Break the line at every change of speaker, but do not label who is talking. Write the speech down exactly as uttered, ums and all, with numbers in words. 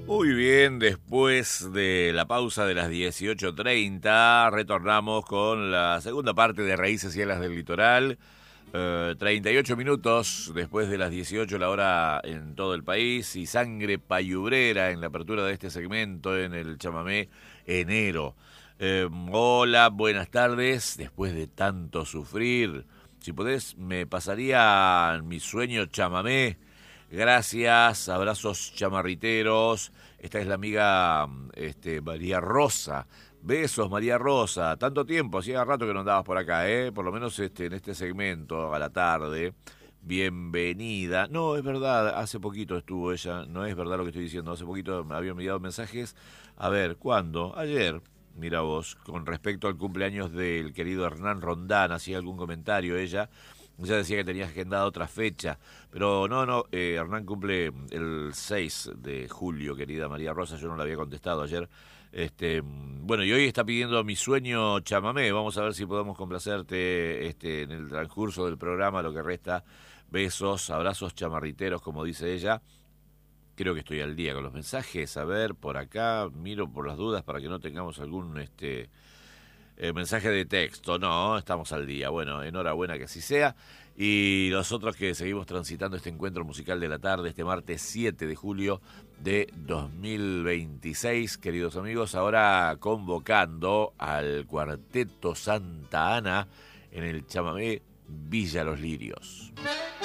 Muy bien, después de la pausa de las dieciocho treinta, retornamos con la segunda parte de Raíces y Alas del Litoral. Eh, treinta y ocho minutos después de las dieciocho, la hora en todo el país, y sangre payubrera en la apertura de este segmento en el chamamé enero. Eh, hola, buenas tardes. Después de tanto sufrir, si podés, me pasaría mi sueño chamamé. Gracias, abrazos chamarriteros. Esta es la amiga este, María Rosa. Besos, María Rosa. Tanto tiempo, hacía rato que no andabas por acá, ¿eh? Por lo menos este, en este segmento, a la tarde. Bienvenida. No, es verdad, hace poquito estuvo ella. No es verdad lo que estoy diciendo. Hace poquito me había enviado mensajes. A ver, ¿cuándo? Ayer. Mira vos, con respecto al cumpleaños del querido Hernán Rondán, hacía algún comentario ella. Ya decía que tenías agendada otra fecha, pero no, no, eh, Hernán cumple el seis de julio, querida María Rosa, yo no le había contestado ayer. Este, bueno, y hoy está pidiendo mi sueño chamamé, vamos a ver si podemos complacerte este, en el transcurso del programa, lo que resta. Besos, abrazos chamarriteros, como dice ella. Creo que estoy al día con los mensajes, a ver, por acá, miro por las dudas para que no tengamos algún... este Eh, mensaje de texto, no, estamos al día. Bueno, enhorabuena que así sea. Y nosotros que seguimos transitando este encuentro musical de la tarde, este martes siete de julio de dos mil veintiséis, queridos amigos, ahora convocando al Cuarteto Santa Ana en el chamamé Villa Los Lirios.